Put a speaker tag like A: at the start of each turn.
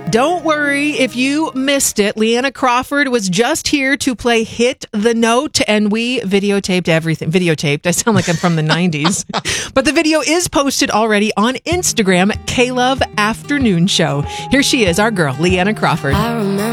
A: Don't worry if you missed it. Leanna Crawford was just here to play Hit the Note, and we videotaped everything. Videotaped. I sound like I'm from the 90s. But the video is posted already on Instagram, K-Love Afternoon Show. Here she is, our girl, Leanna Crawford.